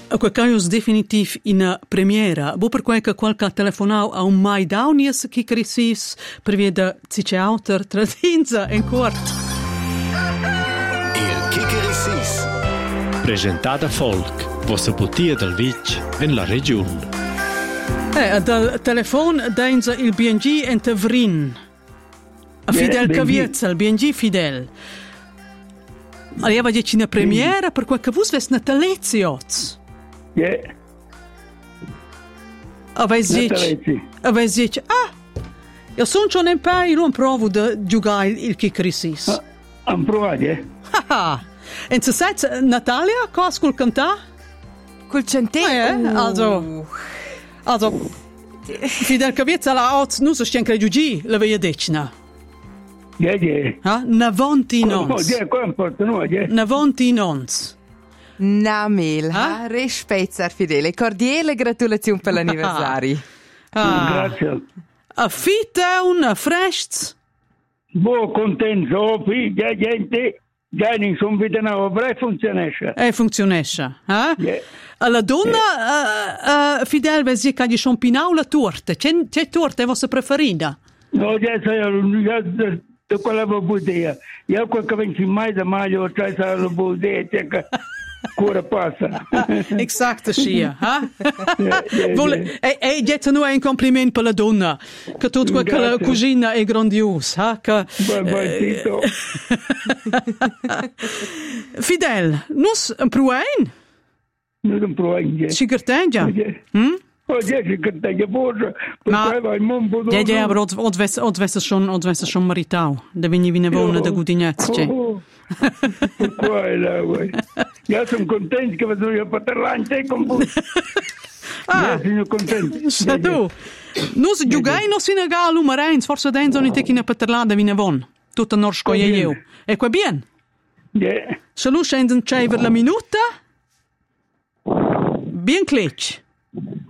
Quel caso definitiv in premiera. Bu per quel che qualche telefonau a un mai daunies che crisis per via da zice autor tradinza in cort. Il Kikerisis. Presentata Folk, vostra bottiglia del Vic in la regione. Dal telefono denza il BNG en Tevrin. A Fidel Caviezza, il BNG Fidel. Arriva dieci in premiera per quel che vus ves na telezioz. Avessi detto, io sono già in paio, non provo di giocare il Kikerisis. Han provato, E se sai, Natalia, cosa col cantare? Col centesimo? Also, Fidel Caviezza la oz, non so se c'è giugi, la veia decina. Navonti nons. Navonti nons. Namil, rispetto Fidele, cordiale gratulazione per l'anniversario. Grazie. A fitta una fresh. Buon contento, gente, già non sono venuto, però funzionesce. Alla donna, Fidel, vesi che gli champinau la torta. C'è torta, è vostra preferita? No, già sai, da quella bottiglia. Io qualche venci mai da maggio, cioè sarà la bottiglia, Cura passa. Exact, sia. E getto noi un complimento per la donna, che tutta quella cucina è grandiosa. Fidel, nus un pruain? Non un pruain, Sigarteggia? Ja, aber ons wesse schon maritau. Da veni vine wohnen da Gudignazze. Io sono contento che vado io a parlare con voi. Sono contento. Sa tu? Nus giugai no Senegal Mareins, forse denzo ni tekina parlada vine von. Tutta norsko io. E qua bien? Se lu scenden c'è per la minuta? Bien cletch.